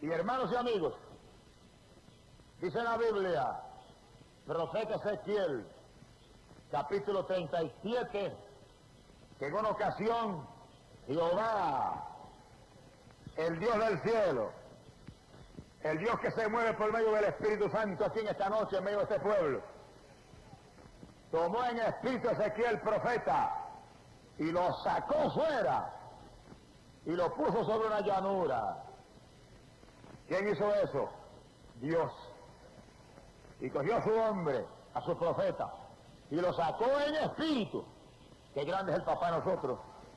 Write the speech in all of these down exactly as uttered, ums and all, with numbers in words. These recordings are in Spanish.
Y hermanos y amigos, dice la Biblia, profeta Ezequiel, capítulo treinta y siete, que en una ocasión Jehová, el Dios del cielo, el Dios que se mueve por medio del Espíritu Santo aquí en esta noche, en medio de este pueblo, tomó en espíritu a Ezequiel profeta y lo sacó fuera y lo puso sobre una llanura. ¿Quién hizo eso? Dios. Y cogió a su hombre, a su profeta, y lo sacó en espíritu. Qué grande es el papá de nosotros.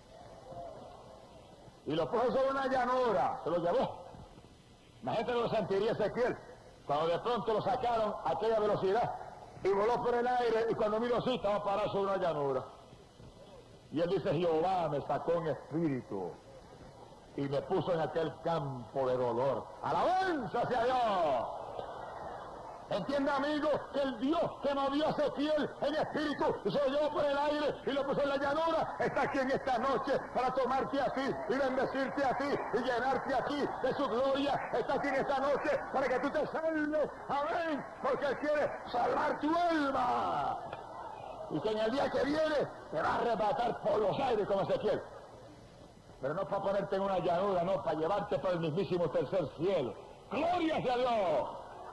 Y lo puso sobre una llanura, se lo llevó. La gente no lo sentiría Ezequiel, cuando de pronto lo sacaron a aquella velocidad, y voló por el aire, y cuando miró así, estaba parado sobre una llanura. Y él dice, Jehová me sacó en espíritu, y me puso en aquel campo de dolor. ¡Alabanza hacia Dios! Entienda, amigo, que el Dios que movió a Ezequiel en espíritu y se lo llevó por el aire y lo puso en la llanura, está aquí en esta noche para tomarte a ti y bendecirte a ti y llenarte a ti de su gloria. Está aquí en esta noche para que tú te salves. Amén, porque Él quiere salvar tu alma. Y que en el día que viene te va a arrebatar por los aires como Ezequiel. Pero no para ponerte en una llanura, no, para llevarte por el mismísimo tercer cielo. ¡Gloria sea a Dios!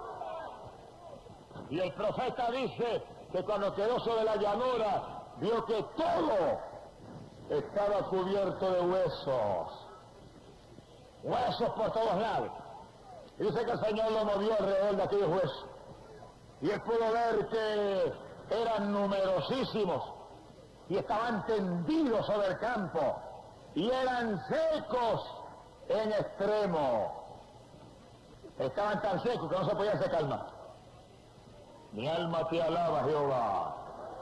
Y el profeta dice que cuando quedó sobre la llanura, vio que todo estaba cubierto de huesos. Huesos por todos lados. Y dice que el Señor lo movió alrededor de aquellos huesos. Y él pudo ver que eran numerosísimos y estaban tendidos sobre el campo. Y eran secos en extremo. Estaban tan secos que no se podían secar más. Mi alma te alaba, Jehová.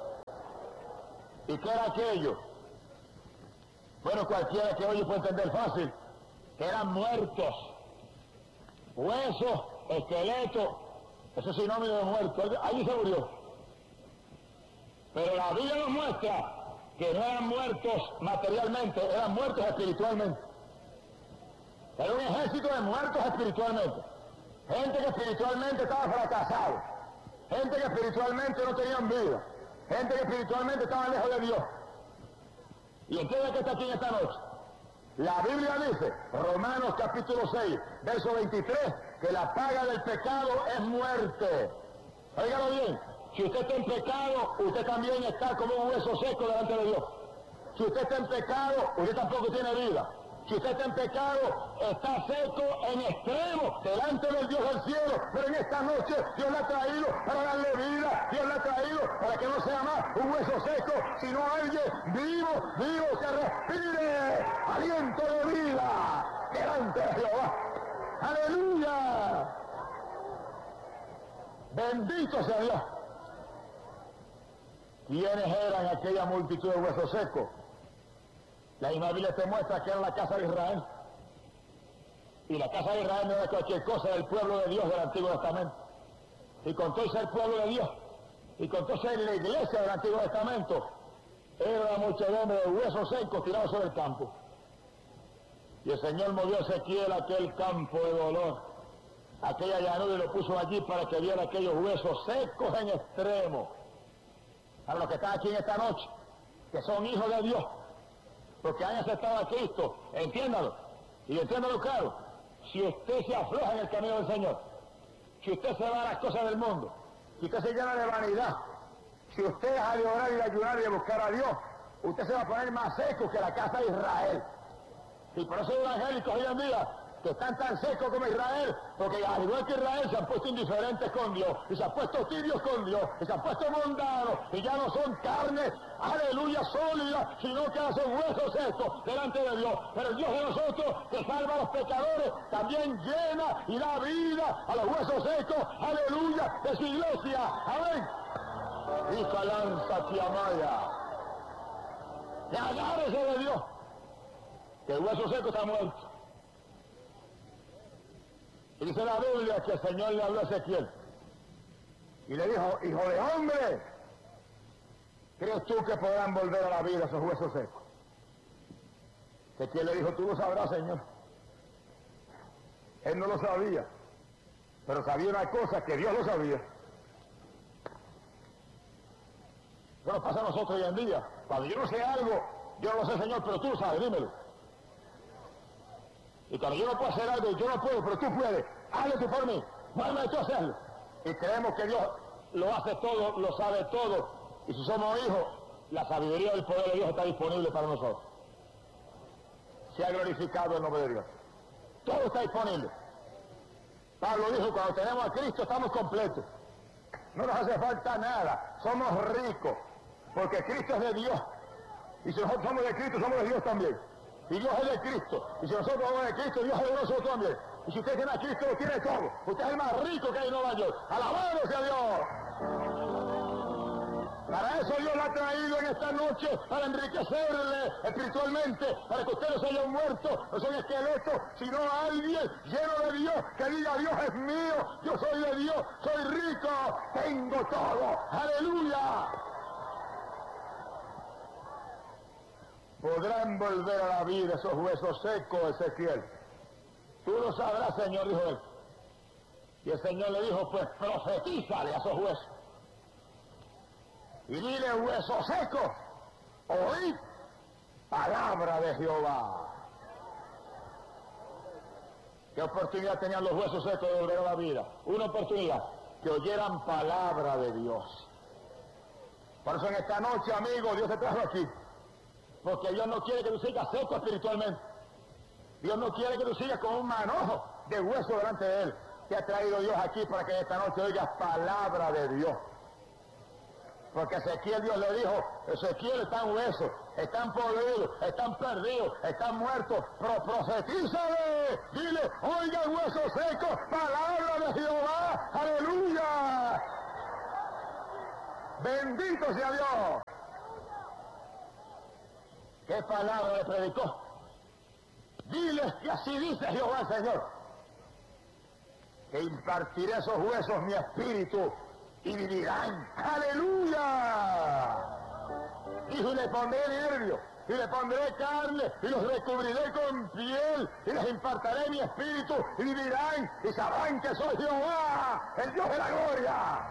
¿Y qué era aquello? Bueno, cualquiera que oye puede entender fácil. Que eran muertos. Huesos, esqueleto, eso es sinónimo de muerto. Allí se murió. Pero la Biblia nos muestra que no eran muertos materialmente, eran muertos espiritualmente. Era un ejército de muertos espiritualmente. Gente que espiritualmente estaba fracasada. Gente que espiritualmente no tenían vida. Gente que espiritualmente estaba lejos de Dios. ¿Y entiende que está aquí en esta noche? La Biblia dice, Romanos capítulo seis, verso veintitrés, que la paga del pecado es muerte. Óigalo bien. Si usted está en pecado, usted también está como un hueso seco delante de Dios. Si usted está en pecado, usted tampoco tiene vida. Si usted está en pecado, está seco en extremo delante del Dios del cielo. Pero en esta noche Dios la ha traído para darle vida. Dios la ha traído para que no sea más un hueso seco, sino alguien vivo, vivo, que respire aliento de vida delante de Jehová. ¡Aleluya! Bendito sea Dios. ¿Quiénes eran aquella multitud de huesos secos? La misma Biblia te muestra que era la casa de Israel. Y la casa de Israel no era cualquier cosa, era el pueblo de Dios del Antiguo Testamento. Y con todo ser pueblo de Dios, y con todo ser la iglesia del Antiguo Testamento, era una muchedumbre de huesos secos tirados sobre el campo. Y el Señor movió a Ezequiel a aquel campo de dolor, aquella llanura, y lo puso allí para que viera aquellos huesos secos en extremo. A los que están aquí en esta noche, que son hijos de Dios, porque han aceptado a Cristo, entiéndalo, y entiéndalo claro. Si usted se afloja en el camino del Señor, si usted se va a las cosas del mundo, si usted se llena de vanidad, si usted deja de orar y de ayunar y de buscar a Dios, usted se va a poner más seco que la casa de Israel. Y por eso hay evangélicos hoy en día que están tan secos como Israel, porque al igual que Israel se han puesto indiferentes con Dios, y se han puesto tibios con Dios, y se han puesto mundanos, y ya no son carne, aleluya, sólida, sino que ahora son huesos secos delante de Dios. Pero el Dios de nosotros, que salva a los pecadores, también llena y da vida a los huesos secos, aleluya, de su iglesia. Amén. Hija lanza Tiamaya. Y agárrese de Dios, que el hueso seco está muerto. Y dice la Biblia que el Señor le habló a Ezequiel y le dijo, hijo de hombre, ¿crees tú que podrán volver a la vida esos huesos secos? Ezequiel le dijo, tú lo sabrás, Señor. Él no lo sabía, pero sabía una cosa, que Dios lo sabía. ¿Qué nos pasa a nosotros hoy en día? Cuando yo no sé algo, yo no lo sé, Señor, pero tú lo sabes, dímelo. Y cuando yo no puedo hacer algo, yo no puedo, pero tú puedes, hazlo tú por mí, mándame tú a hacerlo. Y creemos que Dios lo hace todo, lo sabe todo, y si somos hijos, la sabiduría y el poder de Dios está disponible para nosotros. Se ha glorificado el nombre de Dios. Todo está disponible. Pablo dijo, cuando tenemos a Cristo estamos completos. No nos hace falta nada, somos ricos, porque Cristo es de Dios. Y si nosotros somos de Cristo, somos de Dios también. Y Dios es de Cristo. Y si nosotros somos de Cristo, Dios es de nosotros también. Y si usted tiene a Cristo, lo tiene todo. Usted es el más rico que hay en Nueva York. ¡Alabado sea Dios! Para eso Dios la ha traído en esta noche, para enriquecerle espiritualmente, para que usted no se haya muerto, no sea un esqueleto, sino alguien lleno de Dios, que diga, Dios es mío, yo soy de Dios, soy rico, tengo todo. ¡Aleluya! Podrán volver a la vida esos huesos secos, Ezequiel. Tú lo sabrás, Señor, dijo él. Y el Señor le dijo, pues profetízale a esos huesos. Y dile, huesos secos, oíd palabra de Jehová. ¿Qué oportunidad tenían los huesos secos de volver a la vida? Una oportunidad, que oyeran palabra de Dios. Por eso en esta noche, amigo, Dios te trajo aquí. Porque Dios no quiere que tú sigas seco espiritualmente. Dios no quiere que tú sigas con un manojo de hueso delante de Él. Te ha traído Dios aquí para que esta noche oigas palabra de Dios. Porque Ezequiel, Dios le dijo, Ezequiel, están huesos, están podridos, están perdidos, están muertos, pero profetízale, dile, oigan huesos secos, palabra de Jehová, aleluya. Bendito sea Dios. ¿Qué palabra le predicó? Diles que así dice Jehová el Señor, que impartiré esos huesos mi espíritu y vivirán. ¡Aleluya! Dijo, y le pondré nervio, y le pondré carne, y los recubriré con piel, y les impartiré mi espíritu, y vivirán, y sabrán que soy Jehová, el Dios de la gloria.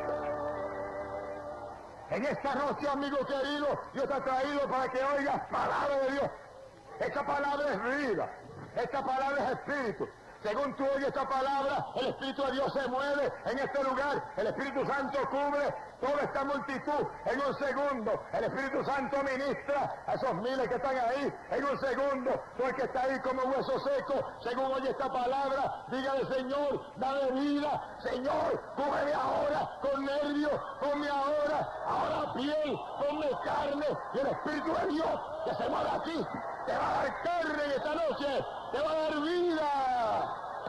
En esta noche, amigo querido, Dios te ha traído para que oigas palabra de Dios. Esta palabra es vida, esta palabra es espíritu. Según tú oyes esta palabra, el Espíritu de Dios se mueve en este lugar. El Espíritu Santo cubre toda esta multitud en un segundo. El Espíritu Santo ministra a esos miles que están ahí en un segundo. Tú el que está ahí como hueso seco, según oye esta palabra, dígale, Señor, dame vida. Señor, cúbreme ahora con nervios, ponme ahora, ahora piel, ponme carne. Y el Espíritu de Dios que se mueve aquí, te va a dar carne en esta noche, te va a dar vida.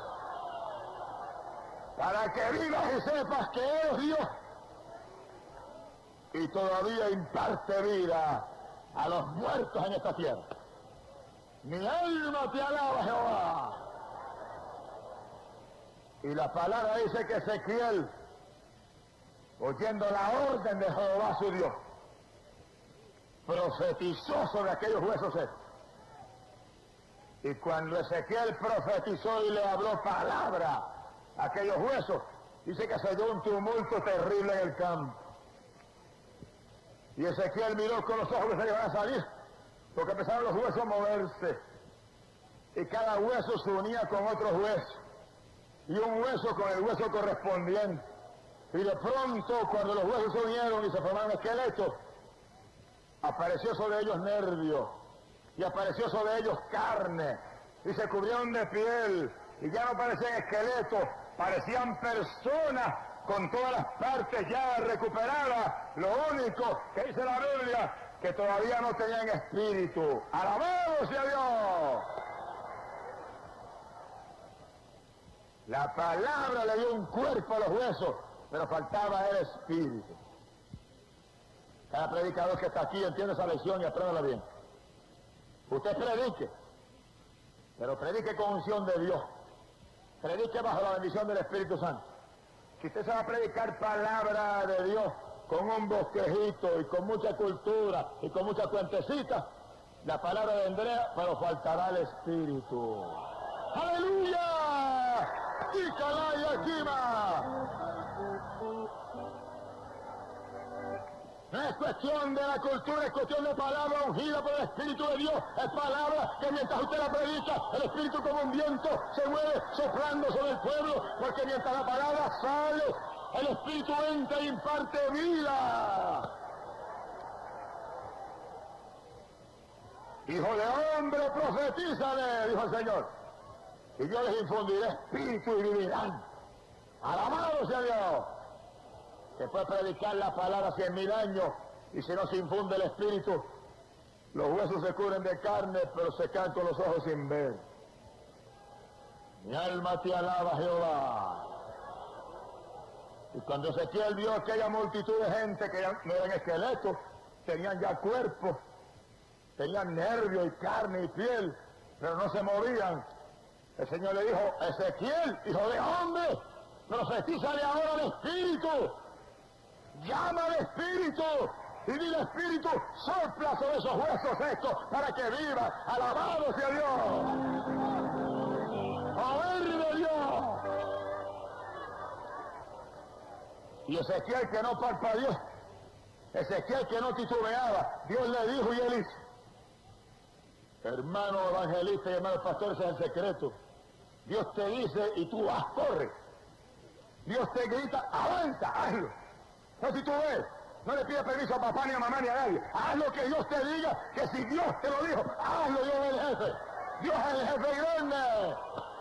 Para que vivas y sepas que eres Dios y todavía imparte vida a los muertos en esta tierra. Mi alma te alaba, Jehová. Y la palabra dice que Ezequiel, oyendo la orden de Jehová su Dios, profetizó sobre aquellos huesos secos. Y cuando Ezequiel profetizó y le habló palabra a aquellos huesos, dice que se oyó un tumulto terrible en el campo. Y Ezequiel miró con los ojos que se le iban a salir, porque empezaron los huesos a moverse. Y cada hueso se unía con otro hueso, y un hueso con el hueso correspondiente. Y de pronto, cuando los huesos se unieron y se formaron esqueletos, apareció sobre ellos nervios, y apareció sobre ellos carne, y se cubrieron de piel, y ya no parecían esqueletos, parecían personas con todas las partes ya recuperadas. Lo único que dice la Biblia, que todavía no tenían espíritu. ¡Alabado sea Dios! La palabra le dio un cuerpo a los huesos, pero faltaba el espíritu. Cada predicador que está aquí entiende esa lección y apréndala bien. Usted predique, pero predique con unción de Dios. Predique bajo la bendición del Espíritu Santo. Si usted se va a predicar palabra de Dios con un bosquejito y con mucha cultura y con mucha cuentecita, la palabra vendrá, pero faltará el Espíritu. ¡Aleluya! estima. No es cuestión de la cultura, es cuestión de palabra ungida por el Espíritu de Dios. Es palabra que mientras usted la predica, el Espíritu como un viento se mueve soplando sobre el pueblo, porque mientras la palabra sale, el Espíritu entra e imparte vida. Hijo de hombre, profetízale, dijo el Señor, y yo les infundiré espíritu y vivirán. Alabado sea Dios. Se puede predicar la palabra cien mil años y si no se infunde el espíritu, los huesos se cubren de carne, pero se caen con los ojos sin ver. Mi alma te alaba, Jehová. Y cuando Ezequiel vio aquella multitud de gente que ya no eran esqueletos, tenían ya cuerpo, tenían nervios y carne y piel, pero no se movían, el Señor le dijo: Ezequiel, hijo de hombre, profetízale ahora al espíritu. Llama al espíritu y dile: espíritu, sopla sobre esos huesos secos para que viva. Alabado sea Dios. Poder de Dios. Y Ezequiel, que no parpadeó, Ezequiel, que no titubeaba, Dios le dijo y él hizo. Hermano evangelista y hermano pastor, ese es el secreto. Dios te dice y tú vas, corre. Dios te grita, avanza, hazlo. No titubees, no le pides permiso a papá ni a mamá ni a nadie. Haz lo que Dios te diga, que si Dios te lo dijo, hazlo. Dios es el jefe. Dios es el jefe grande.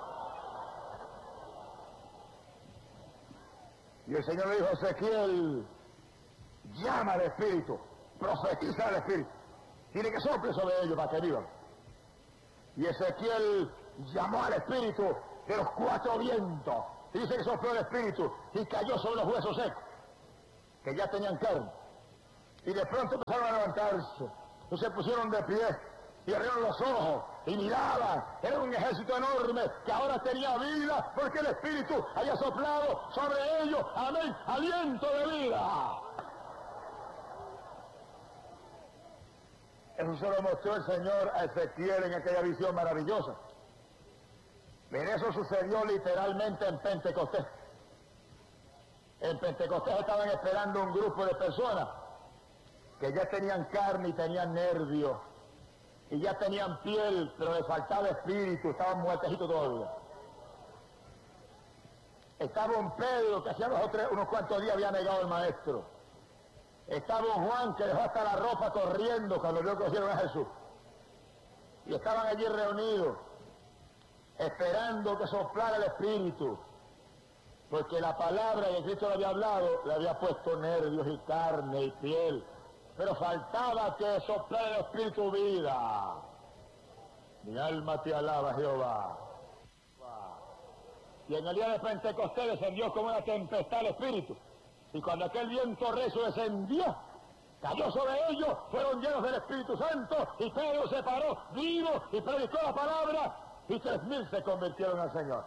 Y el Señor le dijo a Ezequiel: llama al espíritu, profetiza al espíritu, tiene que sople sobre ellos para que vivan. Y Ezequiel llamó al espíritu de los cuatro vientos, y dice que sopló el espíritu y cayó sobre los huesos secos, que ya tenían carne. Y de pronto empezaron a levantarse, y se pusieron de pie, y abrieron los ojos, y miraban. Era un ejército enorme, que ahora tenía vida, porque el Espíritu había soplado sobre ellos, amén, aliento de vida. Eso se lo mostró el Señor a Ezequiel en aquella visión maravillosa. Mire, eso sucedió literalmente en Pentecostés. En Pentecostés estaban esperando un grupo de personas que ya tenían carne y tenían nervios, y ya tenían piel, pero les faltaba espíritu, estaban muertecitos todavía. Estaba un Pedro que hacía dos o tres, unos cuantos días había negado al maestro. Estaba un Juan que dejó hasta la ropa corriendo cuando vio que conocieron a Jesús. Y estaban allí reunidos, esperando que soplara el espíritu, porque la palabra que Cristo le había hablado le había puesto nervios y carne y piel, pero faltaba que soplara el espíritu vida. Mi alma te alaba, Jehová. Y en el día de Pentecostés descendió como una tempestad el espíritu, y cuando aquel viento recio descendió, cayó sobre ellos, fueron llenos del Espíritu Santo, y Pedro se paró vivo y predicó la palabra, y tres mil se convirtieron al Señor.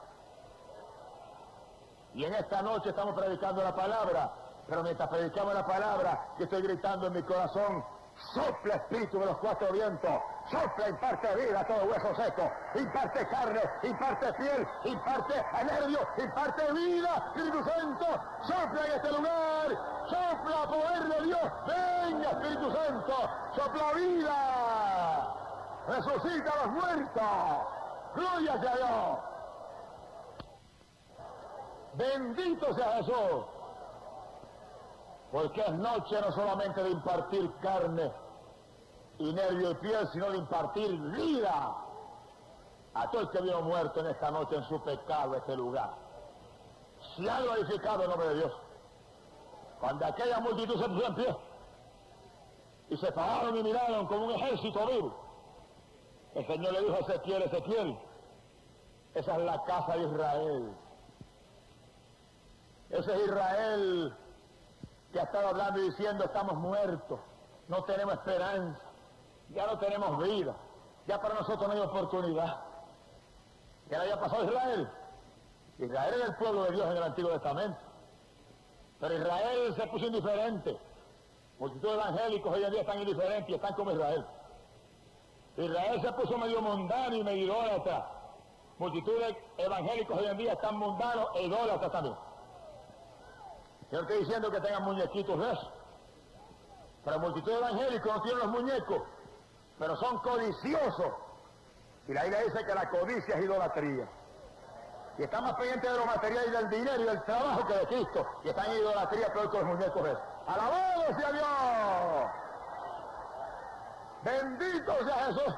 Y en esta noche estamos predicando la palabra, pero mientras predicamos la palabra, yo estoy gritando en mi corazón: sopla espíritu de los cuatro vientos, sopla, imparte vida a todo hueso seco, imparte carne, imparte piel, imparte nervio, imparte vida. Espíritu Santo, sopla en este lugar, sopla poder de Dios, venga Espíritu Santo, sopla vida, resucita a los muertos, gloria sea Dios. Bendito sea Jesús, porque es noche no solamente de impartir carne y nervio y piel, sino de impartir vida a todo el que vino muerto en esta noche en su pecado, este lugar. Se ha glorificado el nombre de Dios. Cuando aquella multitud se puso en pie y se pararon y miraron como un ejército vivo, el Señor le dijo a Ezequiel: Ezequiel, esa es la casa de Israel. Ese es Israel que ha estado hablando y diciendo: estamos muertos, no tenemos esperanza, ya no tenemos vida, ya para nosotros no hay oportunidad. ¿Qué le había pasado a Israel? Israel era el pueblo de Dios en el Antiguo Testamento, pero Israel se puso indiferente. Multitud de evangélicos hoy en día están indiferentes y están como Israel. Israel se puso medio mundano y medio idólatra. multitud de evangélicos hoy en día están mundanos e idólatras también. Yo no estoy diciendo que tengan muñequitos de eso, pero multitud de evangélicos no tienen los muñecos, pero son codiciosos. Y la Biblia dice que la codicia es idolatría. Y están más pendientes de lo material y del dinero y del trabajo que de Cristo. Y están en idolatría peor que los muñecos esos. ¡Alabado sea Dios! ¡Bendito sea Jesús!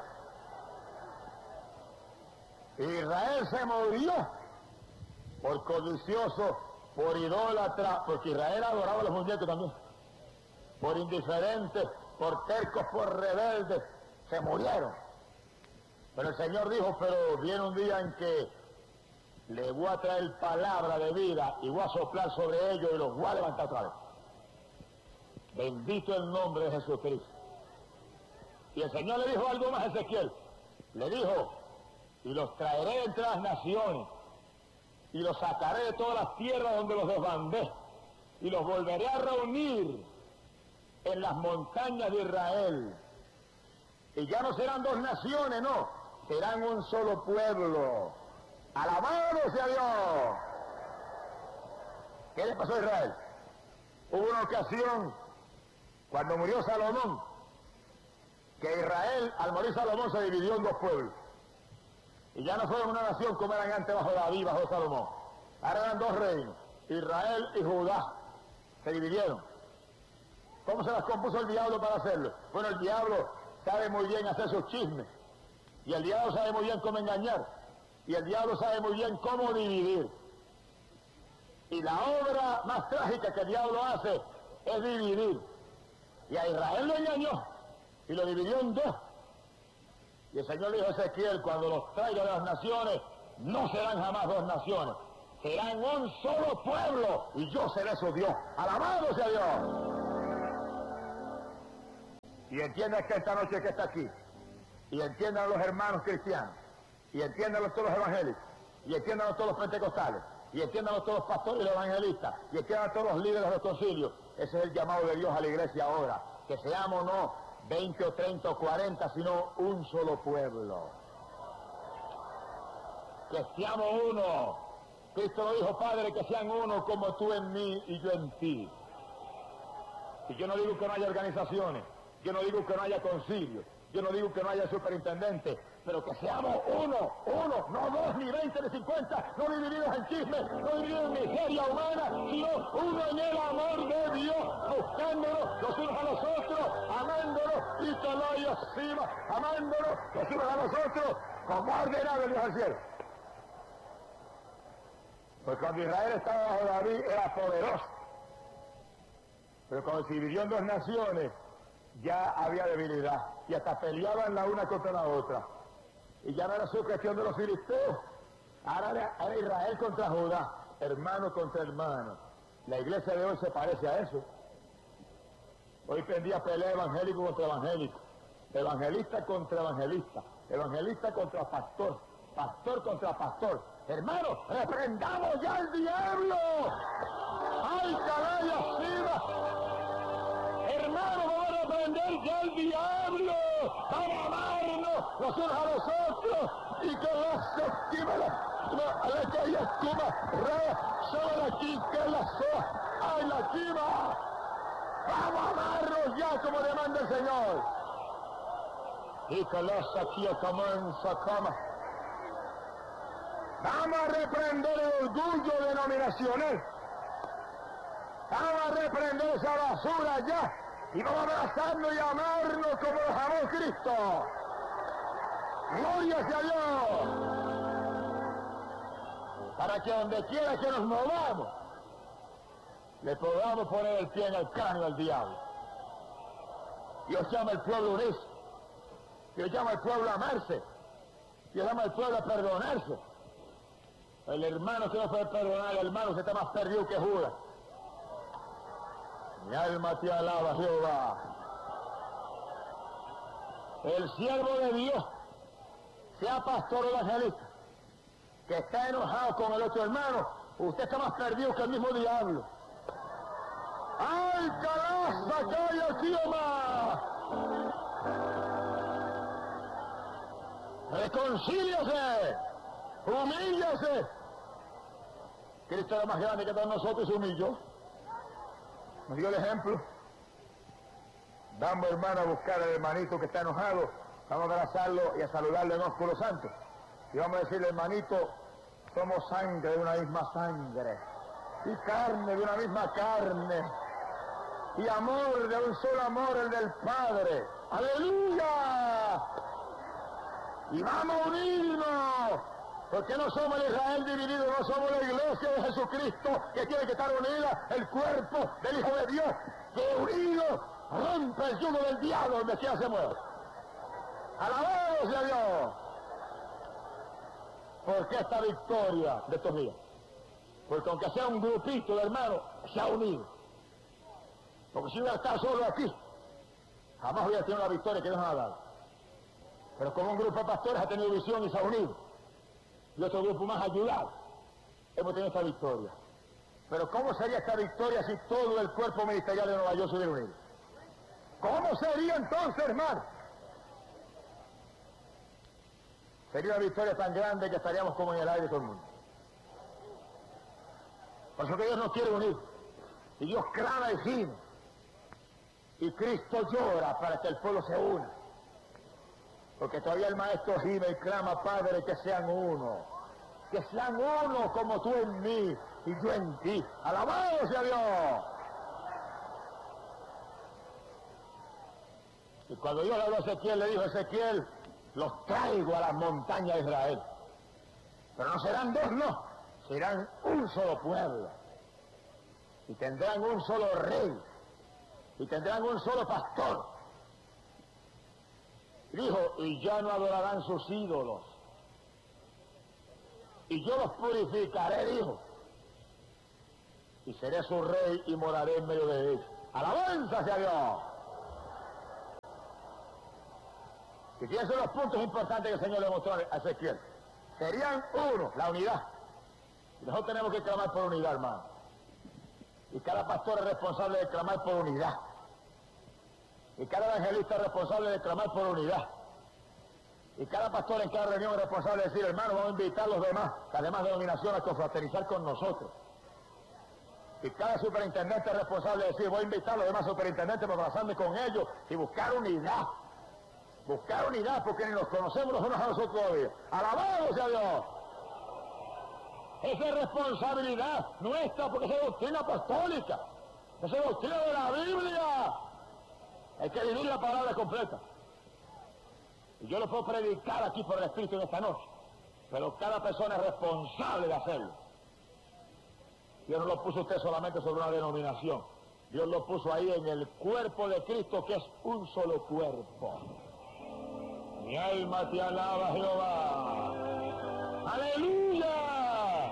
Israel se murió por codicioso, por idólatra, porque Israel adoraba a los muñecos también. Por indiferentes, por tercos, por rebeldes, se murieron. Pero el Señor dijo, pero viene un día en que le voy a traer palabra de vida y voy a soplar sobre ellos y los voy a levantar otra vez. Bendito el nombre de Jesucristo. Y el Señor le dijo algo más a Ezequiel. Le dijo, y los traeré entre las naciones, y los sacaré de todas las tierras donde los desbandé, y los volveré a reunir en las montañas de Israel. Y ya no serán dos naciones, no, serán un solo pueblo. ¡Alabado sea Dios! ¿Qué le pasó a Israel? Hubo una ocasión, cuando murió Salomón, que Israel, al morir Salomón, se dividió en dos pueblos. Y ya no fueron una nación como eran antes bajo David, bajo Salomón. Ahora eran dos reinos, Israel y Judá. Se dividieron. ¿Cómo se las compuso el diablo para hacerlo? Bueno, el diablo sabe muy bien hacer sus chismes. Y el diablo sabe muy bien cómo engañar. Y el diablo sabe muy bien cómo dividir. Y la obra más trágica que el diablo hace es dividir. Y a Israel lo engañó y lo dividió en dos. Y el Señor dijo a Ezequiel, cuando los traiga de las naciones, no serán jamás dos naciones, serán un solo pueblo, y yo seré su Dios. ¡Alabado sea Dios! Y entiendan que esta noche que está aquí, y entiendan los hermanos cristianos, y entiendan todos los evangélicos, y entiendan todos los pentecostales, y entiendan todos los pastores y los evangelistas, y entiendan todos los líderes de los concilios. Ese es el llamado de Dios a la iglesia ahora, que seamos no veinte o treinta o cuarenta, sino un solo pueblo. Que seamos uno. Cristo lo dijo, Padre, que sean uno como tú en mí y yo en ti. Y yo no digo que no haya organizaciones, yo no digo que no haya concilios, yo no digo que no haya superintendentes, pero que seamos uno, uno, no dos, ni veinte, ni cincuenta, no divididos en chismes, no divididos en miseria humana, sino uno en el amor de Dios, buscándonos los unos a los otros, amándonos, y que lo haya encima, amándonos los unos a los otros, como ha ordenado el Dios al cielo. Pues cuando Israel estaba bajo David era poderoso, pero cuando se dividió en dos naciones, ya había debilidad, y hasta peleaban la una contra la otra. Y ya no era su cuestión de los filisteos, ahora era, era Israel contra Judá, hermano contra hermano. La iglesia de hoy se parece a eso. Hoy pendía pelea evangélico contra evangélico, evangelista contra evangelista, evangelista contra pastor, pastor contra pastor. Hermano, reprendamos ya al diablo. ¡Ay, caray, arriba! Hermano, vamos a reprender ya al diablo. Vamos a amarnos los unos a los otros y que la esquima, la, la que haya esquima, re, sobre aquí que la soa, ¡ay, la esquima! Vamos a amarnos ya como demanda el Señor. Y que la saquía comienza cama. Vamos a reprender el orgullo denominacional. Vamos a reprender esa basura ya. Y vamos a abrazarnos y amarnos como los amó Cristo. Gloria sea Dios. Para que donde quiera que nos movamos, le podamos poner el pie en el cráneo al diablo. Dios llama al pueblo a unirse. Dios llama al pueblo a amarse. Dios llama al pueblo a perdonarse. El hermano que no puede perdonar, el hermano que está más perdido que Judas. Mi alma te alaba, Jehová. El siervo de Dios, sea pastor o evangelista, que está enojado con el otro hermano, usted está más perdido que el mismo diablo. ¡Ay, caraza, calla, Kioma! ¡Reconcíliase! Humíllese. Cristo era más grande que todos nosotros y se humilló. Nos dio el ejemplo. Vamos, hermano, a buscar al hermanito que está enojado. Vamos a abrazarlo y a saludarle en ósculo santo. Y vamos a decirle, hermanito, somos sangre de una misma sangre. Y carne de una misma carne. Y amor de un solo amor, el del Padre. ¡Aleluya! Y vamos a unirnos. Porque no somos el Israel dividido, no somos la iglesia de Jesucristo, que tiene que estar unida, el cuerpo del Hijo de Dios, que unido rompe el yugo del diablo donde quiera se mueve. ¡Alabado sea Dios! ¿Por qué esta victoria de estos días? Porque aunque sea un grupito de hermanos, se ha unido. Porque si hubiera estado solo aquí, jamás hubiera tenido una victoria que Dios nos ha dado. Pero como un grupo de pastores ha tenido visión y se ha unido, y otro grupo más ayudado, hemos tenido esta victoria. Pero ¿cómo sería esta victoria si todo el cuerpo ministerial de Nueva York se hubiera unido? ¿Cómo sería entonces, hermano? Sería una victoria tan grande que estaríamos como en el aire todo el mundo. Por eso que Dios nos quiere unir. Y Dios clama y gime. Y Cristo llora para que el pueblo se una. Porque todavía el maestro gime y clama, Padre, que sean uno. Que sean uno como tú en mí y yo en ti. ¡Alabado sea Dios! Y cuando Dios le habló a Ezequiel, le dijo, Ezequiel, los traigo a las montañas de Israel. Pero no serán dos, no. Serán un solo pueblo. Y tendrán un solo rey. Y tendrán un solo pastor. Dijo, y ya no adorarán sus ídolos. Y yo los purificaré, dijo. Y seré su rey y moraré en medio de ellos. ¡Alabanza sea Dios! Y fíjense los puntos importantes que el Señor le mostró a Ezequiel. Serían uno, la unidad. Y nosotros tenemos que clamar por unidad, hermano. Y cada pastor es responsable de clamar por unidad. Y cada evangelista es responsable de clamar por unidad. Y cada pastor en cada reunión es responsable de decir, hermano, vamos a invitar a los demás, las demás denominaciones, a confraternizar con nosotros. Y cada superintendente es responsable de decir, voy a invitar a los demás superintendentes para abrazarme con ellos y buscar unidad. Buscar unidad, porque ni nos conocemos los unos a nosotros todavía. ¡Alabado sea Dios! Esa es responsabilidad nuestra, porque esa es doctrina apostólica. Esa es doctrina de la Biblia. Hay que vivir la palabra completa. Y yo lo puedo predicar aquí por el Espíritu en esta noche. Pero cada persona es responsable de hacerlo. Dios no lo puso usted solamente sobre una denominación. Dios lo puso ahí en el cuerpo de Cristo, que es un solo cuerpo. Mi alma te alaba, Jehová. ¡Aleluya!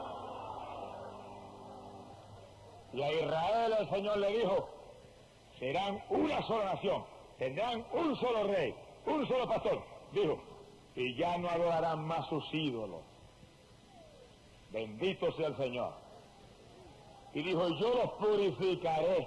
Y a Israel el Señor le dijo, serán una sola nación, tendrán un solo rey, un solo pastor. Dijo, y ya no adorarán más sus ídolos. Bendito sea el Señor. Y dijo, yo los purificaré.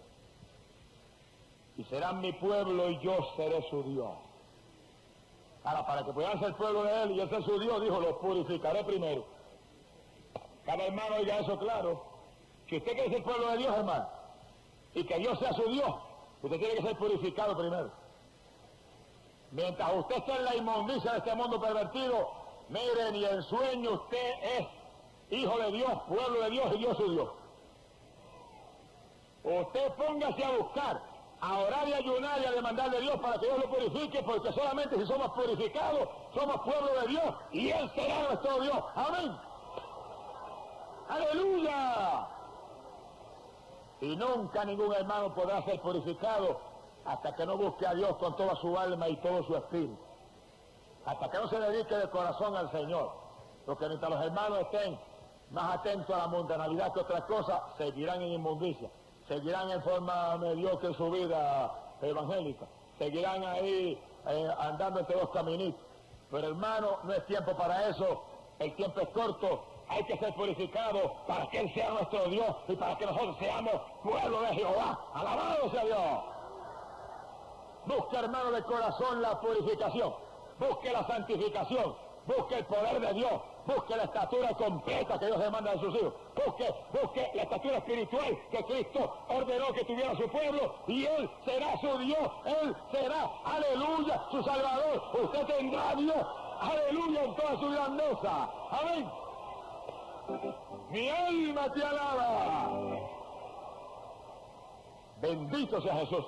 Y serán mi pueblo y yo seré su Dios. Ahora, para que puedan ser pueblo de él y él ser su Dios, dijo, los purificaré primero. Cada hermano oiga eso claro. Si usted quiere ser pueblo de Dios, hermano, y que Dios sea su Dios, usted tiene que ser purificado primero. Mientras usted esté en la inmundicia de este mundo pervertido, mire, ni en sueño usted es hijo de Dios, pueblo de Dios y Dios su Dios. Usted póngase a buscar, a orar y ayunar y a demandarle a Dios para que Dios lo purifique, porque solamente si somos purificados, somos pueblo de Dios y Él será nuestro Dios. Amén. ¡Aleluya! Y nunca ningún hermano podrá ser purificado hasta que no busque a Dios con toda su alma y todo su espíritu. Hasta que no se dedique de corazón al Señor. Porque mientras los hermanos estén más atentos a la mundanalidad que otras cosas, seguirán en inmundicia. Seguirán en forma mediocre en su vida evangélica. Seguirán ahí eh, andando entre dos caminitos. Pero hermano, no es tiempo para eso. El tiempo es corto. Hay que ser purificados para que Él sea nuestro Dios y para que nosotros seamos pueblo de Jehová. ¡Alabado sea Dios! Busque, hermano, de corazón la purificación. Busque la santificación. Busque el poder de Dios. busque la estatura completa que Dios demanda de sus hijos, busque, busque la estatura espiritual que Cristo ordenó que tuviera su pueblo, y Él será su Dios, Él será, aleluya, su Salvador. Usted tendrá a Dios, aleluya, en toda su grandeza. Amén. Mi alma te alaba. Bendito sea Jesús.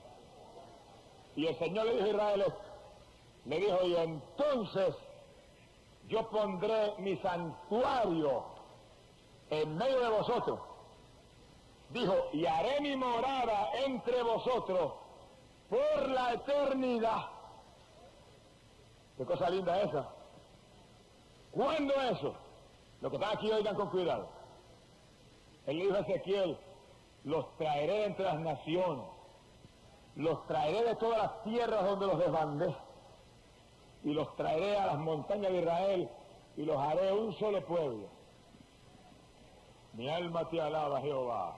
Y el Señor le dijo a Israel esto. Le dijo, y entonces yo pondré mi santuario en medio de vosotros. Dijo, y haré mi morada entre vosotros por la eternidad. Qué cosa linda esa. ¿Cuándo eso? Lo que están aquí, oigan con cuidado. Él le dijo a Ezequiel, los traeré entre las naciones, los traeré de todas las tierras donde los desbandé, y los traeré a las montañas de Israel, y los haré un solo pueblo. Mi alma te alaba, Jehová.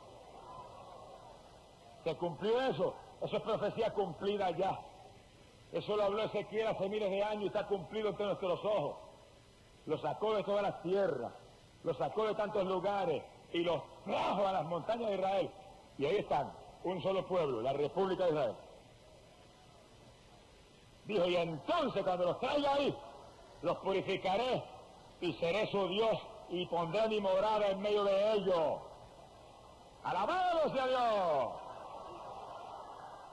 ¿Se cumplió eso? Eso es profecía cumplida ya. Eso lo habló Ezequiel hace miles de años y está cumplido entre nuestros ojos. Los sacó de todas las tierras, los sacó de tantos lugares y los trajo a las montañas de Israel. Y ahí están, un solo pueblo, la República de Israel. Dijo, y entonces cuando los traiga ahí, los purificaré y seré su Dios y pondré mi morada en medio de ellos. ¡Alabado sea Dios!